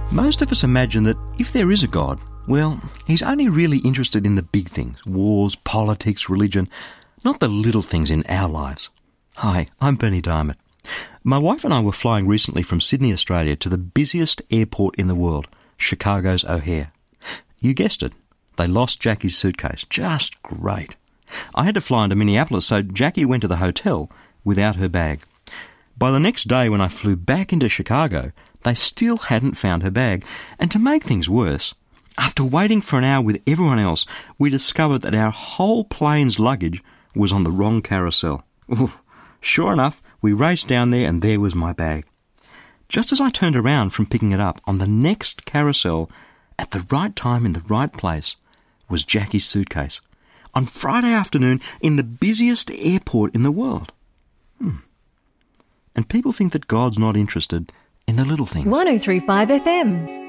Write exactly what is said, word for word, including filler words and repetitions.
Most of us imagine that if there is a God, well, he's only really interested in the big things, wars, politics, religion, not the little things in our lives. Hi, I'm Bernie Diamond. My wife and I were flying recently from Sydney, Australia to the busiest airport in the world, Chicago's O'Hare. You guessed it, they lost Jackie's suitcase. Just great. I had to fly into Minneapolis, so Jackie went to the hotel without her bag. By the next day when I flew back into Chicago, they still hadn't found her bag. And to make things worse, after waiting for an hour with everyone else, we discovered that our whole plane's luggage was on the wrong carousel. Ooh, sure enough, we raced down there and there was my bag. Just as I turned around from picking it up, on the next carousel, at the right time in the right place, was Jackie's suitcase. On Friday afternoon in the busiest airport in the world. Hmm. And people think that God's not interested in the little things. one oh three point five F M